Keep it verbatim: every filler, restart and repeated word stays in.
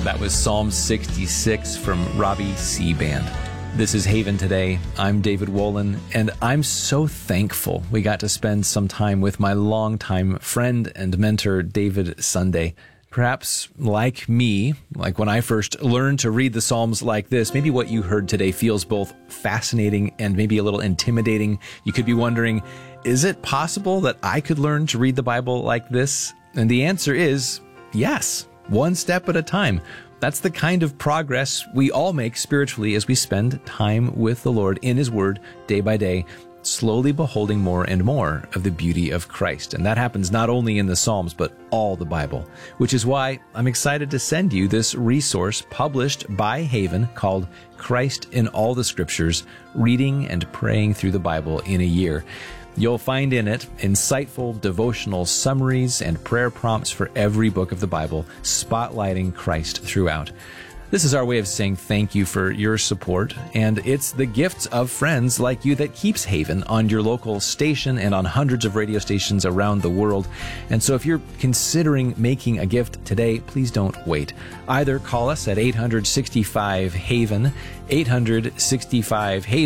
That was Psalm sixty-six from Robbie C. Band. This is Haven Today. I'm David Wolin, and I'm so thankful we got to spend some time with my longtime friend and mentor, David Sunday. Perhaps like me, like when I first learned to read the Psalms like this, maybe what you heard today feels both fascinating and maybe a little intimidating. You could be wondering, is it possible that I could learn to read the Bible like this? And the answer is yes, one step at a time. That's the kind of progress we all make spiritually as we spend time with the Lord in His Word day by day, slowly beholding more and more of the beauty of Christ. And that happens not only in the Psalms, but all the Bible, which is why I'm excited to send you this resource published by Haven called Christ in All the Scriptures, Reading and Praying Through the Bible in a Year. You'll find in it insightful devotional summaries and prayer prompts for every book of the Bible, spotlighting Christ throughout. This is our way of saying thank you for your support, and it's the gifts of friends like you that keeps Haven on your local station and on hundreds of radio stations around the world. And so if you're considering making a gift today, please don't wait. Either call us at eight hundred sixty-five HAVEN, eight hundred sixty-five HAVEN,